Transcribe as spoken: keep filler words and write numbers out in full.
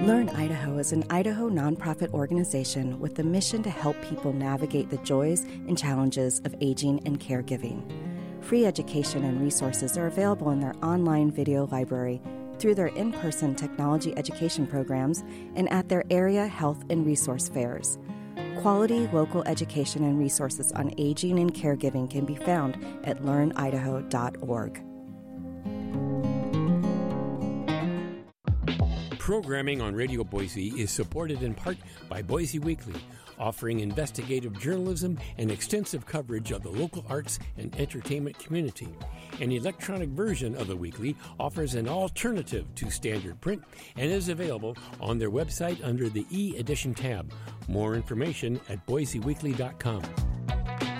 Learn Idaho is an Idaho nonprofit organization with the mission to help people navigate the joys and challenges of aging and caregiving. Free education and resources are available in their online video library, through their in-person technology education programs, and at their area health and resource fairs. Quality local education and resources on aging and caregiving can be found at learn idaho dot org. Programming on Radio Boise is supported in part by Boise Weekly, offering investigative journalism and extensive coverage of the local arts and entertainment community. An electronic version of the weekly offers an alternative to standard print and is available on their website under the e-edition tab. More information at boise weekly dot com.